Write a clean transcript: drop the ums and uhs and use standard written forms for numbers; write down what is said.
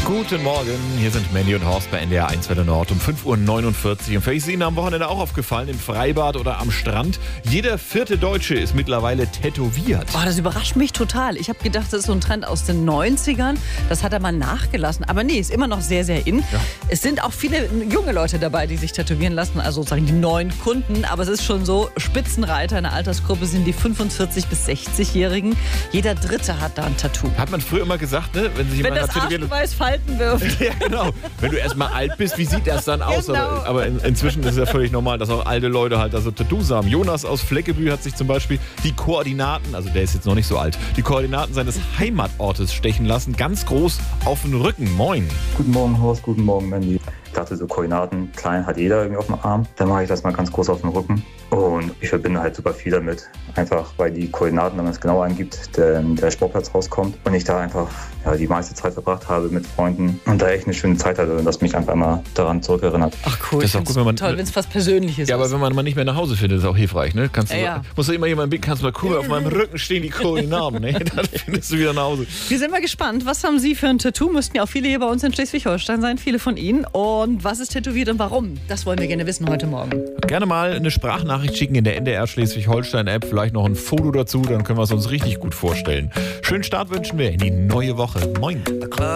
Guten Morgen, hier sind Mandy und Horst bei NDR 1 Welle Nord um 5.49 Uhr. Und vielleicht ist Ihnen am Wochenende auch aufgefallen, im Freibad oder am Strand. Jeder vierte Deutsche ist mittlerweile tätowiert. Oh, das überrascht mich total. Ich habe gedacht, das ist so ein Trend aus den 90ern. Das hat er mal nachgelassen. Aber nee, ist immer noch sehr, sehr in. Ja. Es sind auch viele junge Leute dabei, die sich tätowieren lassen. Also sozusagen die neuen Kunden. Aber es ist schon so, Spitzenreiter in der Altersgruppe sind die 45- bis 60-Jährigen. Jeder Dritte hat da ein Tattoo. Hat man früher immer gesagt, ne? Wenn sich jemand das Arschgeweih Falten wirft. Ja, genau. Wenn du erstmal alt bist, wie sieht das dann aus? Genau. Aber inzwischen ist es ja völlig normal, dass auch alte Leute halt also Tattoos haben. Jonas aus Fleckebü hat sich zum Beispiel die Koordinaten, also der ist jetzt noch nicht so alt, die Koordinaten seines Heimatortes stechen lassen, ganz groß auf den Rücken. Moin. Guten Morgen, Horst. Guten Morgen, Mandy. Ich dachte, so Koordinaten, klein hat jeder irgendwie auf dem Arm. Dann mache ich das mal ganz groß auf dem Rücken. Und ich verbinde halt super viel damit. Einfach, weil die Koordinaten, wenn man es genau angibt, der Sportplatz rauskommt. Und ich da einfach die meiste Zeit verbracht habe mit Freunden. Und da echt eine schöne Zeit hatte. Und das mich einfach mal daran zurückerinnert. Ach cool, das ist auch gut, wenn man, toll, wenn es was Persönliches ist. Ja, aber wenn man mal nicht mehr nach Hause findet, ist auch hilfreich. Ne? Musst du immer jemanden kannst mal gucken, auf meinem Rücken stehen die Koordinaten. Ne? Dann findest du wieder nach Hause. Wir sind mal gespannt. Was haben Sie für ein Tattoo? Müssten ja auch viele hier bei uns in Schleswig-Holstein sein. Viele von Ihnen. Und was ist tätowiert und warum? Das wollen wir gerne wissen heute Morgen. Gerne mal eine Sprachnachricht schicken in der NDR Schleswig-Holstein-App. Vielleicht noch ein Foto dazu, dann können wir es uns richtig gut vorstellen. Schönen Start wünschen wir in die neue Woche. Moin.